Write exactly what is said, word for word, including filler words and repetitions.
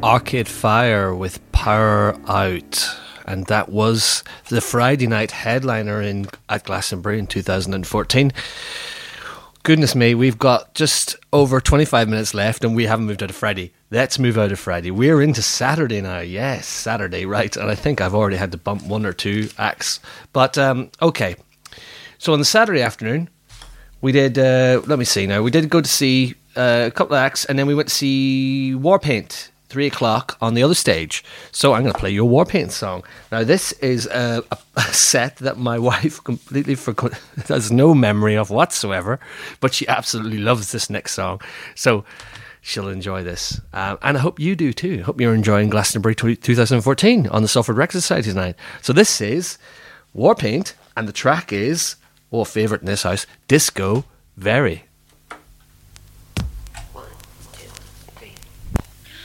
Arcade Fire with Power Out. And that was the Friday night headliner in at Glastonbury in two thousand fourteen. Goodness me, we've got just over twenty-five minutes left and we haven't moved out of Friday. Let's move out of Friday. We're into Saturday now. Yes, Saturday, right. And I think I've already had to bump one or two acts. But, um, okay. So on the Saturday afternoon, we did, uh, let me see now, we did go to see uh, a couple of acts and then we went to see Warpaint. Three o'clock on the other stage. So I'm going to play you a Warpaint song. Now this is a, a set that my wife completely forgot, has no memory of whatsoever, but she absolutely loves this next song. So she'll enjoy this. Um, and I hope you do too. I hope you're enjoying Glastonbury twenty fourteen on the Salford Record Society tonight. So this is Warpaint and the track is, oh, favourite in this house, Disco Very.